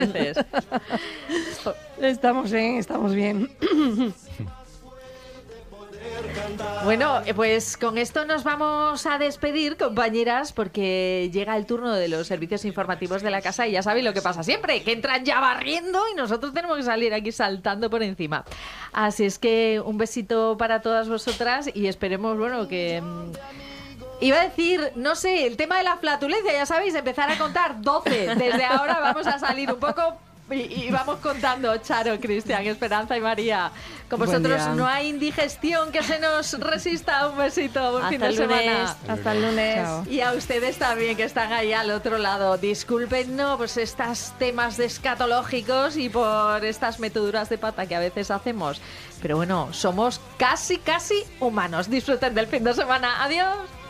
Estamos bien. Bueno, pues con esto nos vamos a despedir, compañeras, porque llega el turno de los servicios informativos de la casa y ya sabéis lo que pasa siempre, que entran ya barriendo y nosotros tenemos que salir aquí saltando por encima. Así es que un besito para todas vosotras y esperemos, bueno, que... Iba a decir, no sé, el tema de la flatulencia, ya sabéis, empezar a contar 12. Desde ahora vamos a salir un poco... Y vamos contando, Charo, Cristian, Esperanza y María. Con vosotros no hay indigestión que se nos resista. Un besito, buen fin de semana. Hasta el lunes. Chao. Y a ustedes también, que están ahí al otro lado. Discúlpenos pues estos temas escatológicos y por estas meteduras de pata que a veces hacemos. Pero bueno, somos casi humanos. Disfruten del fin de semana. Adiós.